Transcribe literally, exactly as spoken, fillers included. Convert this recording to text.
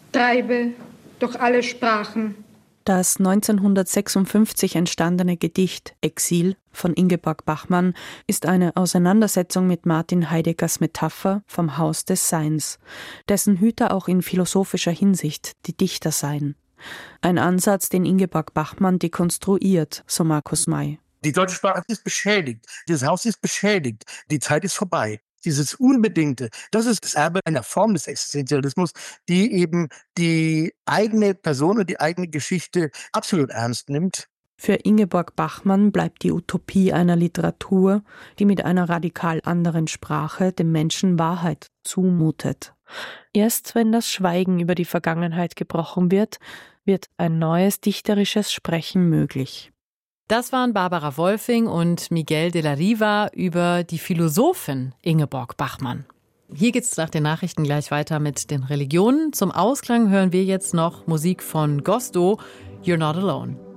treibe durch alle Sprachen. Das neunzehnhundertsechsundfünfzig entstandene Gedicht Exil von Ingeborg Bachmann ist eine Auseinandersetzung mit Martin Heideggers Metapher vom Haus des Seins, dessen Hüter auch in philosophischer Hinsicht die Dichter seien. Ein Ansatz, den Ingeborg Bachmann dekonstruiert, so Markus May. Die deutsche Sprache ist beschädigt, dieses Haus ist beschädigt, die Zeit ist vorbei. Dieses Unbedingte, das ist das Erbe einer Form des Existenzialismus, die eben die eigene Person und die eigene Geschichte absolut ernst nimmt. Für Ingeborg Bachmann bleibt die Utopie einer Literatur, die mit einer radikal anderen Sprache dem Menschen Wahrheit zumutet. Erst wenn das Schweigen über die Vergangenheit gebrochen wird, wird ein neues dichterisches Sprechen möglich. Das waren Barbara Wolfing und Miguel de la Riva über die Philosophin Ingeborg Bachmann. Hier geht's nach den Nachrichten gleich weiter mit den Religionen. Zum Ausklang hören wir jetzt noch Musik von Gosto, You're Not Alone.